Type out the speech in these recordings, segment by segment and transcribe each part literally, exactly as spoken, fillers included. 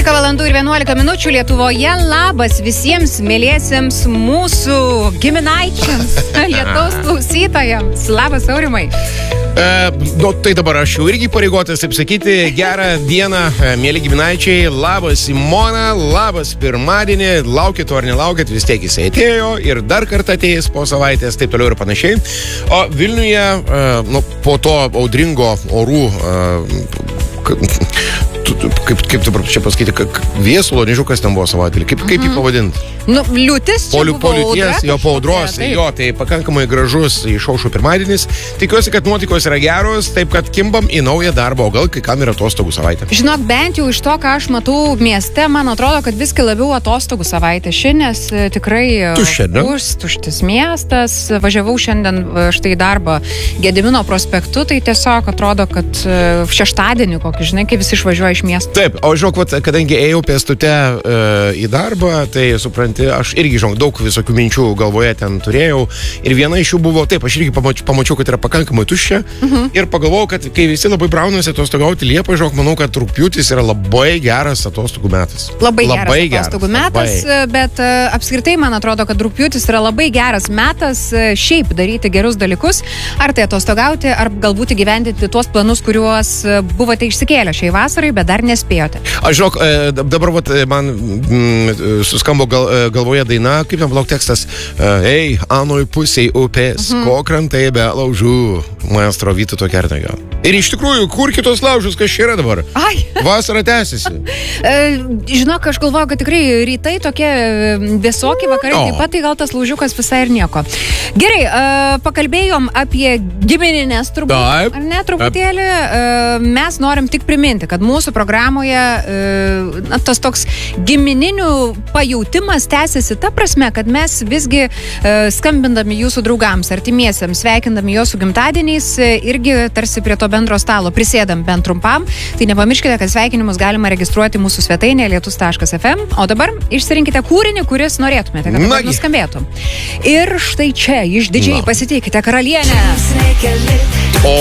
dvylika valandų ir vienuolika minučių Lietuvoje. Labas visiems mėliesiems mūsų giminaičiams, Lietuvos klausytojams. Labas, Aurimai. E, nu, tai dabar aš jau irgi pareigotas, taip sakyti, gerą dieną, mėly giminaičiai. Labas, Simona, labas pirmadienį. Laukit ar nelaukit, vis tiek jisai atėjo ir dar kartą ateis po savaitės, taip toliau ir panašiai. O Vilniuje, e, nu, po to audringo orų, e, kaip, kaip tu čia pasakyti, viesulo, nežinau, kas ten buvo savaitėlį, kaip, kaip jį pavadinti? Nu, liūtis čia Poliu, buvo poliuties, jo po audros, jo, tai pakankamai gražus išaušo pirmadienis. Tikiuosi, kad nuotaikos yra geros, taip kad kimbam į naują darbą, o gal kai kam yra atostogų savaitė. Žinok, bent jau iš to, ką aš matau mieste, man atrodo, kad viskai labiau atostogų savaitė. Šiandien tikrai Tuščia, ne? Už, tuštis miestas. Važiavau šiandien štai į darbą Gedimino prospektu, tai tiesiog atrodo, kad šeštadienį kokį, žinai, kai visi išvažiuoja iš miesto. Taip, o žinok, vat, kadangi ėjau pėstute uh, į darbą, tai supranti, aš irgi, žinok, daug visokių minčių galvoje ten turėjau. Ir viena iš jų buvo, taip, aš irgi pamačiau, pamačiau kad yra pakankamai tuščia. Uh-huh. Ir pagalvojau, kad kai visi labai braunasi atostogauti Liepą, žinok, manau, kad rugpjūtis yra labai geras atostogų metas. Labai, labai geras atostogų geras, metas, labai. Bet uh, apskritai, man atrodo, kad rugpjūtis yra labai geras metas uh, šiaip daryti gerus dalykus. Ar tai atostogauti, ar galbūt įgyvendinti tuos planus, kuriuos uh, buvote išsikėlę šiai vasarai, bet dar nespėjote. Aš žinok, dabar vat, man mm, suskambo gal, galvoje daina, kaip ten blog tekstas, ei, anoj pusiai upės, mhm. ko krantai be laužų, maestro Vytauto Kernagio. Ir iš tikrųjų, kur kitos laužus, kas čia yra dabar? Ai. Vasara tęsiasi. Žinok, aš galvoju, kad tikrai rytai tokie vėsoki, vakarai o. Taip pat, tai gal tas laužiukas visai ir nieko. Gerai, pakalbėjom apie gimininės turbūt, taip. Ar ne, truputėlį. Mes norim tik priminti, kad mūsų programoje na, tas toks gimininių pajautimas tęsiasi ta prasme, kad mes visgi skambindami jūsų draugams, artimiesiems, sveikindami juos su gimtadieniais, irgi tarsi prie to bendro stalo prisėdam bent trumpam. Tai nepamirškite, kad sveikinimus galima registruoti mūsų svetainėje lietus taškas ef em, o dabar išsirinkite kūrinį, kuris norėtumėte, kad dabar nuskambėtų. Ir štai čia, išdidžiai pasiteikite karalienę. O,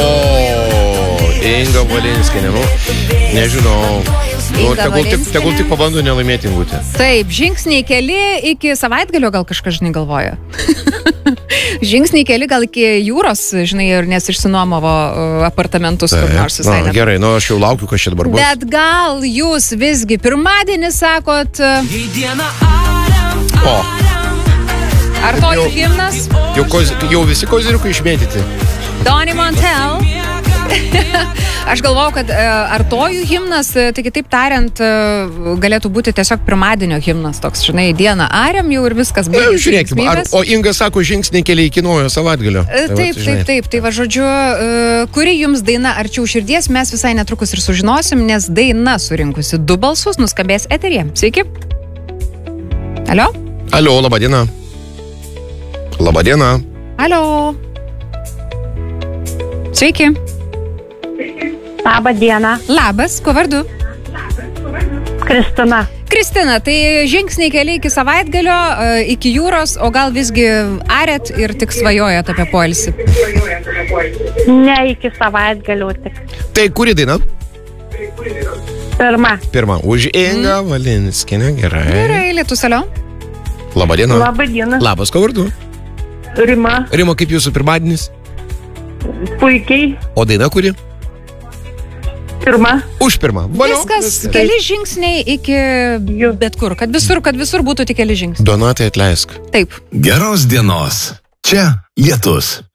Inga Valinskienė, nu, nežinau. Nu, tegul, tik, tegul tik pabando nelaimėti Ingutę. Taip, žingsniai keli iki savaitgalio gal kažkas, žinai, galvoja. Žingsniai keli gal iki jūros, žinai, ir nes išsinuomavo apartamentus kur nors visai. Na, gerai, nu aš jau laukiu, kas čia dabar bus. Bet gal jūs visgi pirmadienį sakot... O. Ar to jau himnas? Jau, koz, jau visi koziriukai išmėtyti. Donny Montel. Aš galvojau, kad artojų himnas, tai kitaip tariant, galėtų būti tiesiog pirmadienio himnas, toks, žinai, dieną ariam jau ir viskas baigėsi. Na, žiūrėkime, ar, o Inga sako žingsniai keliai iki naujo savaitgalio. Tai taip, va, taip, taip, tai va, žodžiu, kuri jums daina arčiau širdies, mes visai netrukus ir sužinosim, nes daina surinkusi du balsus nuskambės eteryje. Sveiki. Alio? Alio, laba diena. Labą dieną. Alio. Sveiki. Labą dieną. Labas, kuo vardu? Kristina. Kristina, tai žingsniai keli iki savaitgalio, iki jūros, o gal visgi arėt ir tik svajojat apie poilsį? Ne iki savaitgalio tik. Tai kuri daina? Pirma. Pirma, už Ingą mm. Valinskienę, gerai. Gerai, lietus, alio. Labą dieną. Labą dieną. Labas, kuo vardu? Rima. Rima, kaip jūsų pirmadienis? Puikiai. O daina kuri? Pirma. Už pirmą. Valio. Viskas, keli žingsniai iki bet kur, kad visur, kad visur būtų tik keli žingsniai. Donatai, atleisk. Taip. Geros dienos. Čia Lietus.